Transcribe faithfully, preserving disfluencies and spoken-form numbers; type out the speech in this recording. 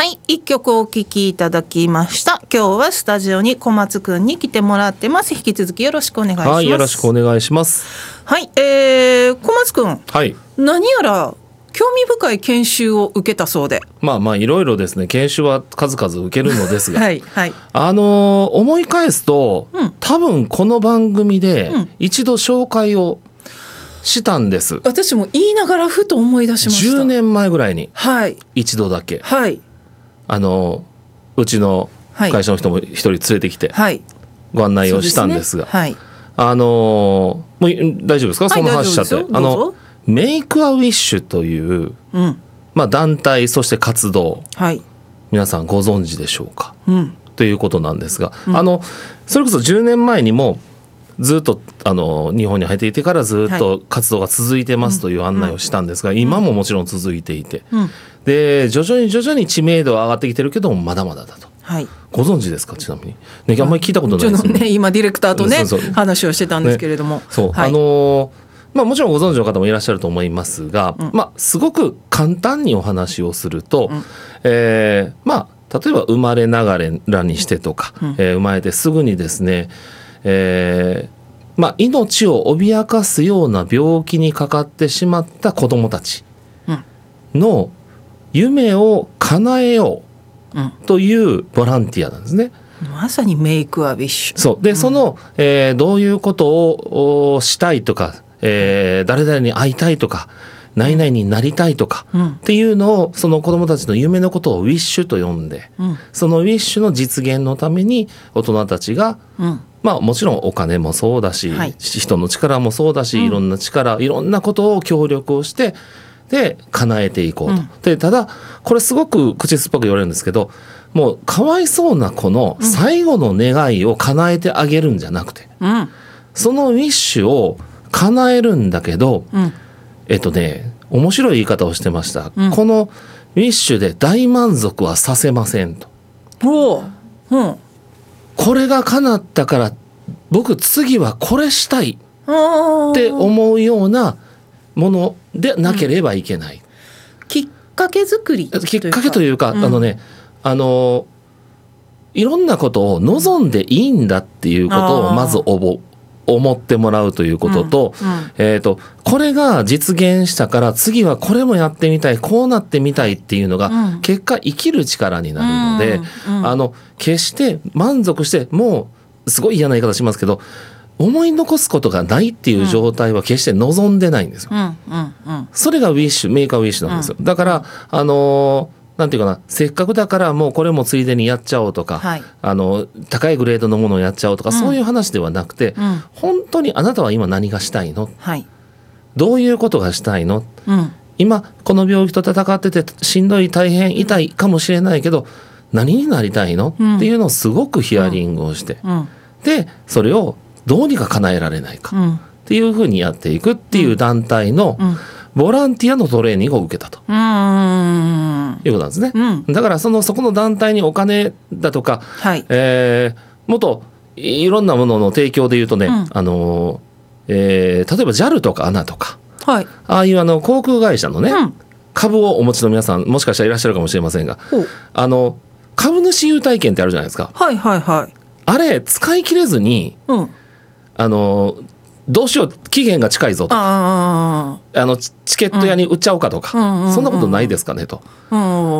はいいっきょくお聴きいただきました。今日はスタジオに小松くんに来てもらってます。引き続きよろしくお願いします。 はい、よろしくお願いします。 はい、えー、小松くん、 はい、 何やら興味深い研修を受けたそうで。 まあまあいろいろですね、研修は数々受けるのですがはい、はい、 あのー、思い返すと、うん、多分この番組で一度紹介をしたんです、うん、 私も言いながらふと思い出しました。 じゅうねんまえぐらいに一度だけ、 はい、 あのー、うちの会社の人も一人連れてきてご案内をしたんですが、 はい、 あのー、もう大丈夫ですか、はい、その話しちゃって。あのメイクアウィッシュという、うんまあ、団体そして活動、はい、皆さんご存知でしょうか、うん、ということなんですが、うん、あのそれこそじゅうねんまえにもずっとあの日本に入っていてからずっと活動が続いてますという案内をしたんですが、はい、今ももちろん続いていて、うん、で徐々に徐々に知名度は上がってきてるけどもまだまだだと、はい、ご存知ですか。ちなみに、ね、あんまり聞いたことないですよね。 ね今ディレクターとねそうそう話をしてたんですけれども、ねそうはい、 あのーまあ、もちろんご存知の方もいらっしゃると思いますが、うんまあ、すごく簡単にお話をすると、うんえーまあ、例えば生まれながらにしてとか、うんえー、生まれてすぐにですね、えーまあ、命を脅かすような病気にかかってしまった子どもたちの夢を叶えようというボランティアなんですね。 まさにメイクアウィッシュ。 そうで、うん、その、えー、どういうことをしたいとか、えー、誰々に会いたいとか何々になりたいとか、うん、っていうのをその子どもたちの夢のことをウィッシュと呼んで、うん、そのウィッシュの実現のために大人たちが、うんまあ、もちろんお金もそうだし、はい、人の力もそうだし、いろんな力いろんなことを協力をしてで叶えていこうと、うん、でただこれすごく口酸っぱく言われるんですけど、もうかわいそうな子の最後の願いを叶えてあげるんじゃなくて、うん、そのウィッシュを叶えるんだけど、うん、えっとね面白い言い方をしてました、うん、このウィッシュで大満足はさせませんと。お、うん、これが叶ったから僕次はこれしたいって思うようなものでなければいけない、うん、 きっかけ作りきっかけというか、うん、あのねあのいろんなことを望んでいいんだっていうことをまず覚思ってもらうということと、うんうんえーと、これが実現したから次はこれもやってみたいこうなってみたいっていうのが、うん、結果生きる力になるので、うんうん、あの決して満足してもうすごい嫌な言い方しますけど思い残すことがないっていう状態は決して望んでないんですよ、うんうんうん、それがウィッシュメーカーウィッシュなんですよ。だからあのーなんていうかな、せっかくだからもうこれもついでにやっちゃおうとか、はい、あの高いグレードのものをやっちゃおうとか、うん、そういう話ではなくて、うん、本当にあなたは今何がしたいの、はい、どういうことがしたいの、うん、今この病気と戦っててしんどい大変痛いかもしれないけど何になりたいの、うん、っていうのをすごくヒアリングをして、うん、でそれをどうにか叶えられないか、うん、っていうふうにやっていくっていう団体の、うんボランティアのトレーニングを受けたとうんいうことなんですね、うん、だからそのそこの団体にお金だとか、はいえー、もっといろんなものの提供でいうとね、うんあのえー、例えば ジャル とか エーエヌエー とか、はい、ああいうあの航空会社のね、うん、株をお持ちの皆さんもしかしたらいらっしゃるかもしれませんがあの株主優待券ってあるじゃないですか、はいはいはい、あれ使い切れずに、うん、あのどうしよう期限が近いぞとかああのチケット屋に売っちゃおうかとか、うん、そんなことないですかねと、うん